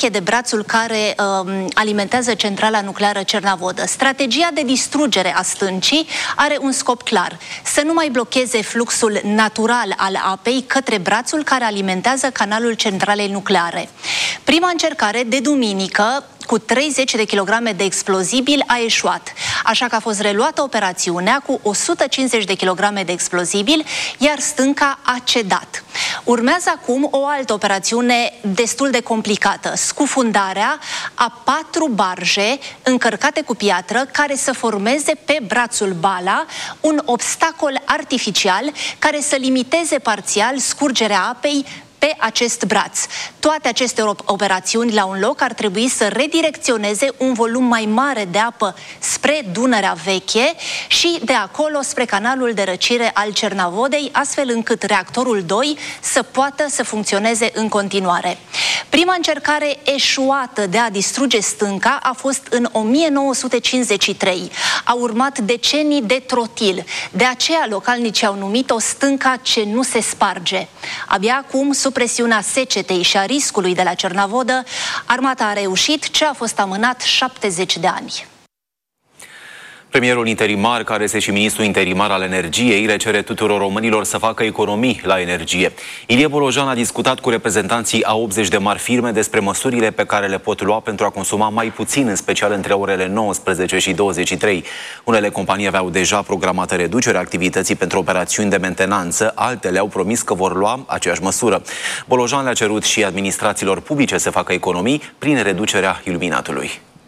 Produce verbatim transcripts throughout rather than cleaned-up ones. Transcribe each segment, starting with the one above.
veche de brațul care uh, alimentează centrala nucleară Cernavodă. Strategia de distrugere a stâncii are un scop clar: să nu mai blocheze fluxul natural al apei către brațul care alimentează canalul centralei nucleare. Prima încercare de duminică cu treizeci de kilograme de explozibil a eșuat, așa că a fost reluată operațiunea cu o sută cincizeci de kilograme de explozibil, iar stânca a cedat. Urmează acum o altă operațiune destul de complicată: scufundarea a patru barje încărcate cu piatră care să formeze pe brațul Bala un obstacol artificial care să limiteze parțial scurgerea apei pe acest braț. Toate aceste operațiuni la un loc ar trebui să redirecționeze un volum mai mare de apă spre Dunărea Veche și de acolo spre canalul de răcire al Cernavodei, astfel încât reactorul doi să poată să funcționeze în continuare. Prima încercare eșuată de a distruge stânca a fost în o mie nouă sute cincizeci și trei. A urmat decenii de trotil. De aceea localnicii au numit-o stânca ce nu se sparge. Abia acum, sub presiunea secetei și a riscului de la Cernavodă, armata a reușit ce a fost amânat șaptezeci de ani. Premierul interimar, care este și ministrul interimar al energiei, le cere tuturor românilor să facă economii la energie. Ilie Bolojan a discutat cu reprezentanții a optzeci de mari firme despre măsurile pe care le pot lua pentru a consuma mai puțin, în special între orele nouăsprezece și douăzeci și trei. Unele companii aveau deja programată reducerea activității pentru operațiuni de mentenanță, altele au promis că vor lua aceeași măsură. Bolojan le-a cerut și administrațiilor publice să facă economii prin reducerea iluminatului.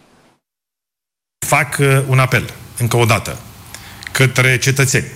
Fac un apel, încă o dată, către cetățeni,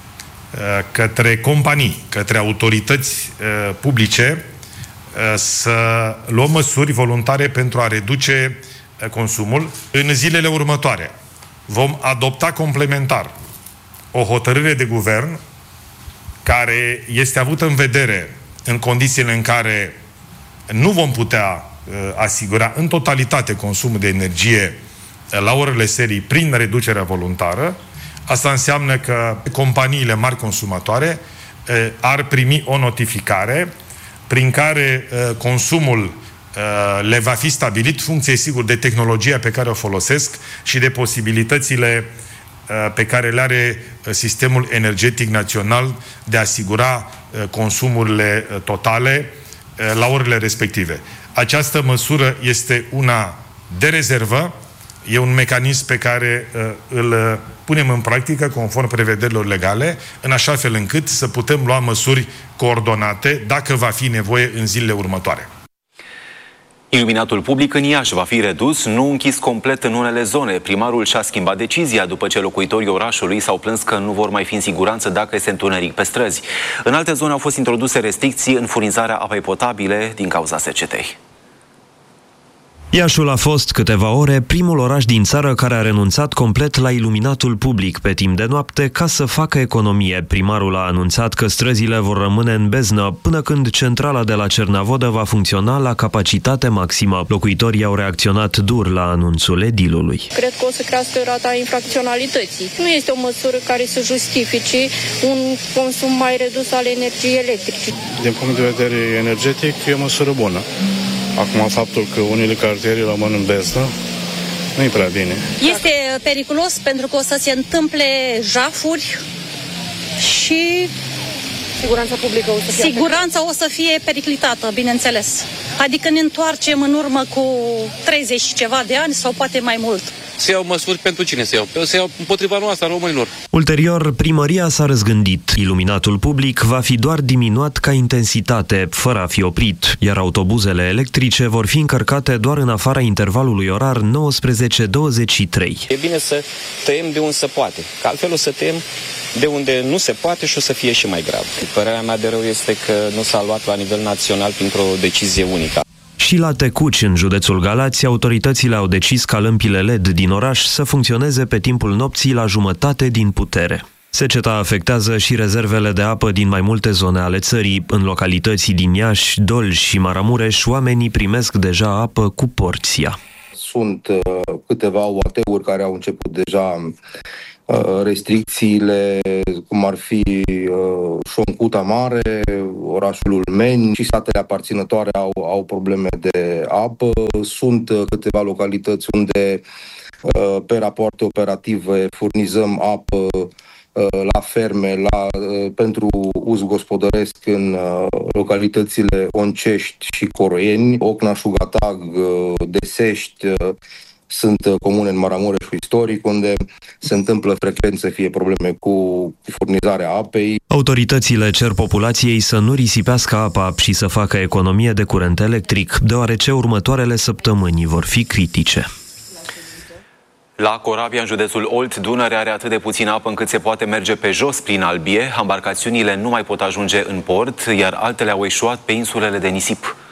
către companii, către autorități publice să luăm măsuri voluntare pentru a reduce consumul. În zilele următoare vom adopta complementar o hotărâre de guvern care este avută în vedere în condițiile în care nu vom putea asigura în totalitate consumul de energie la orele serii prin reducerea voluntară. Asta înseamnă că companiile mari consumatoare eh, ar primi o notificare prin care eh, consumul eh, le va fi stabilit, funcție sigur de tehnologia pe care o folosesc și de posibilitățile eh, pe care le are sistemul energetic național de a asigura eh, consumurile eh, totale eh, la orele respective. Această măsură este una de rezervă. E un mecanism pe care uh, îl uh, punem în practică conform prevederilor legale, în așa fel încât să putem lua măsuri coordonate dacă va fi nevoie în zilele următoare. Iluminatul public în Iași va fi redus, nu închis complet în unele zone. Primarul și-a schimbat decizia după ce locuitorii orașului s-au plâns că nu vor mai fi în siguranță dacă este întuneric pe străzi. În alte zone au fost introduse restricții în furnizarea apei potabile din cauza secetei. Iașul a fost câteva ore primul oraș din țară care a renunțat complet la iluminatul public pe timp de noapte ca să facă economie. Primarul a anunțat că străzile vor rămâne în beznă până când centrala de la Cernavodă va funcționa la capacitate maximă. Locuitorii au reacționat dur la anunțul edilului. Cred că o să crească rata infracționalității. Nu este o măsură care să justifice un consum mai redus al energiei electrice. Din punct de vedere energetic, e o măsură bună. Acum, faptul că unele cartiere rămân în beznă nu e prea bine. Este periculos pentru că o să se întâmple jafuri și siguranța publică o să fie siguranța o să fie periclitată, bineînțeles. Adică ne întoarcem în urmă cu treizeci și ceva de ani sau poate mai mult. Se iau măsuri pentru cine se iau? Se iau împotriva noastră, a românilor. Ulterior, primăria s-a răzgândit. Iluminatul public va fi doar diminuat ca intensitate, fără a fi oprit, iar autobuzele electrice vor fi încărcate doar în afara intervalului orar nouăsprezece douăzeci și trei. E bine să tăiem de unde se poate, că altfel o să tăiem de unde nu se poate și o să fie și mai grav. Părerea mea de rău este că nu s-a luat la nivel național printr-o decizie unică. Și la Tecuci, în județul Galați, autoritățile au decis ca lămpile L E D din oraș să funcționeze pe timpul nopții la jumătate din putere. Seceta afectează și rezervele de apă din mai multe zone ale țării. În localității din Iași, Dolj și Maramureș, oamenii primesc deja apă cu porția. Sunt uh, câteva U A T-uri care au început deja restricțiile, cum ar fi Șoncuta Mare, orașul Ulmeni și satele aparținătoare au, au probleme de apă. Sunt câteva localități unde pe rapoarte operative furnizăm apă la ferme, la, pentru uz gospodăresc în localitățile Oncești și Coroieni, Ocna, Șugatag, Desești, sunt comune în Maramureșul istoric, unde se întâmplă frecvent să fie probleme cu furnizarea apei. Autoritățile cer populației să nu risipească apa și să facă economie de curent electric, deoarece următoarele săptămâni vor fi critice. La Corabia, în județul Olt, Dunăre are atât de puțină apă încât se poate merge pe jos prin Albie. Ambarcațiunile nu mai pot ajunge în port, iar altele au eșuat pe insulele de nisip.